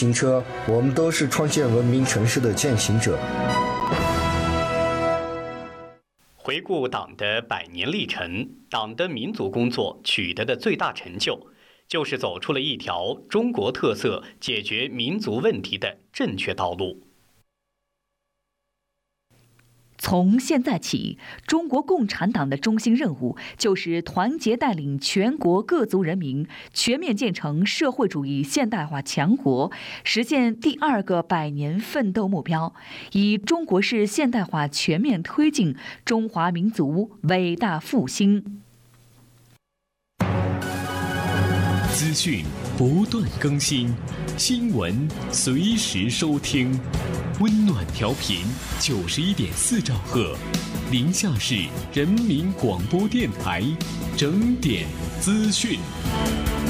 行车，我们都是创建文明城市的践行者。 回顾党的100年历程，党的民族工作取得的最大成就，就是走出了一条中国特色解决民族问题的正确道路。 从现在起，中国共产党的中心任务就是团结带领全国各族人民全面建成社会主义现代化强国，实现第2个100年奋斗目标，以中国式现代化全面推进中华民族伟大复兴。 资讯不断更新，新闻随时收听。温暖调频91.4兆赫，宁夏市人民广播电台，整点资讯。